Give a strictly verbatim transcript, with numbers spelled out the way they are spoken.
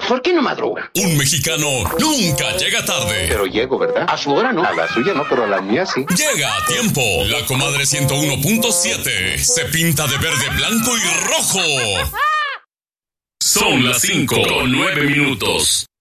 ¿Por qué no madruga? Un mexicano nunca llega tarde. Pero llego, ¿verdad? A su hora no. A la suya no, pero a la mía sí. Llega a tiempo. La comadre ciento uno punto siete se pinta de verde, blanco y rojo. Son las cinco con nueve minutos.